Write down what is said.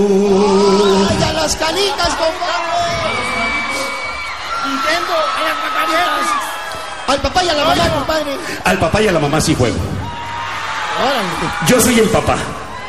¡Ay, a las canicas, compadre! Nintendo, a las canicas. Al papá y a la mamá, compadre. Al papá y a la mamá sí juego. Órale. Yo soy el papá.